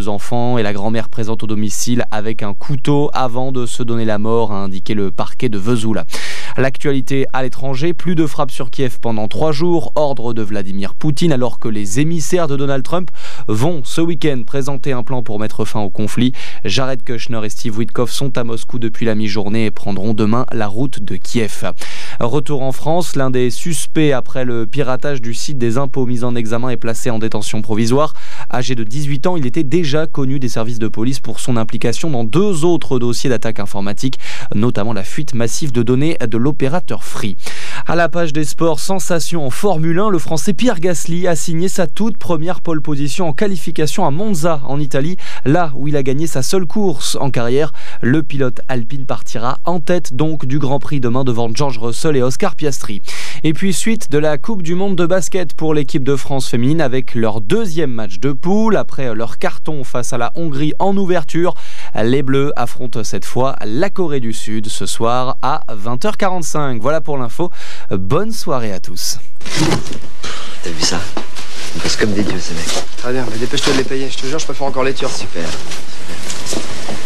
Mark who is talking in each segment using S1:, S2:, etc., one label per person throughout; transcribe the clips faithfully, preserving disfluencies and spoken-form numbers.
S1: deux enfants et la grand-mère présente au domicile avec un couteau avant de se donner la mort, a indiqué le parquet de Vesoul. L'actualité à l'étranger, plus de frappes sur Kiev pendant trois jours, ordre de Vladimir Poutine, alors que les émissaires de Donald Trump vont ce week-end présenter un plan pour mettre fin au conflit. Jared Kushner et Steve Witkoff sont à Moscou depuis la mi-journée et prendront demain la route de Kiev. Retour en France, l'un des suspects après le piratage du site des impôts mis en examen est placé en détention provisoire. Âgé de dix-huit ans, il était déjà connu des services de police pour son implication dans deux autres dossiers d'attaque informatique, notamment la fuite massive de données de l'opérateur Free. À la page des sports, sensation en Formule un, le Français Pierre Gasly a signé sa toute première pole position en qualification à Monza en Italie, là où il a gagné sa seule course en carrière. Le pilote alpine partira en tête donc du Grand Prix demain devant George Russell et Oscar Piastri. Et puis suite de la Coupe du Monde de basket pour l'équipe de France féminine avec leur deuxième match de poule après leur carton face à la Hongrie en ouverture. Les Bleus affrontent cette fois la Corée du Sud ce soir à vingt heures quarante-cinq. Voilà pour l'info. Bonne soirée à tous.
S2: T'as vu ça? On passe comme des dieux ces mecs.
S3: Très bien, mais dépêche-toi de les payer. Je te jure, je peux faire encore les turcs.
S2: Super. Super.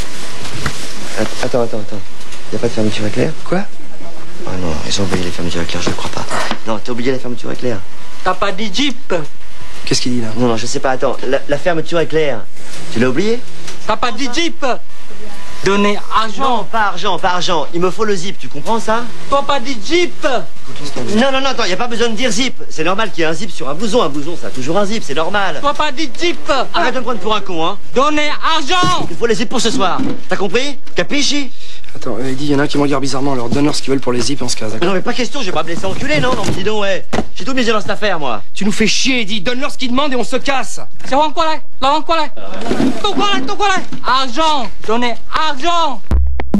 S2: Attends, attends, attends. Y'a pas de fermeture éclair?
S3: Quoi?
S2: Ah non, ils ont oublié les fermetures éclair, je le crois pas. Non, t'as oublié la fermeture éclair.
S4: T'as pas dit Jeep?
S3: Qu'est-ce qu'il dit là?
S2: Non, non, je sais pas, attends. La, la fermeture éclair, tu l'as oublié?
S4: T'as pas dit Jeep? Donner argent.
S2: Non, pas argent, pas argent. Il me faut le zip, tu comprends ça?
S4: T'as pas dit Jeep?
S2: Non, non, non, attends, y a pas besoin de dire zip. C'est normal qu'il y ait un zip sur un blouson. Un blouson, ça a toujours un zip, c'est normal.
S4: T'as pas dit Jeep?
S2: Arrête de me prendre pour un con, hein.
S4: Donner argent.
S2: Il faut les zips pour ce soir. T'as compris? Capisci?
S3: Attends, euh, il dit, il y en a un qui me regarde bizarrement, alors donne-leur ce qu'ils veulent pour les zips et on se casse, d'accord?
S2: Non, mais pas question, je vais pas me laisser enculer, non? Non, mais dis donc, ouais. J'ai tout misé dans cette affaire, moi.
S3: Tu nous fais chier, Eddie, donne-leur ce qu'ils demandent et on se casse.
S4: C'est quoi là? Là, quoi là? Tout quoi là? Tout quoi là? Argent. Donner argent.